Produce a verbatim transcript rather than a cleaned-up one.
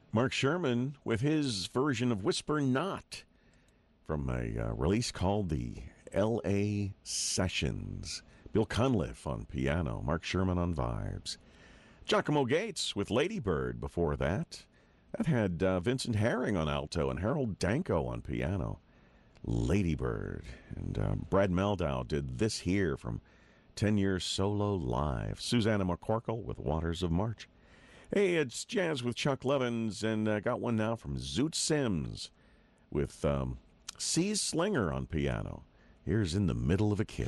Mark Sherman with his version of Whisper Not from a uh, release called the L A Sessions. Bill Cunliffe on piano, Mark Sherman on vibes. Giacomo Gates with Ladybird before that. That had uh, Vincent Herring on alto and Harold Danko on piano. Ladybird. And uh, Brad Meldau did this here from ten Years Solo Live. Susanna McCorkle with Waters of March. Hey, it's Jazz with Chuck Levins, and I uh, got one now from Zoot Sims with um, C. Slinger on piano. Here's In the Middle of a Kiss.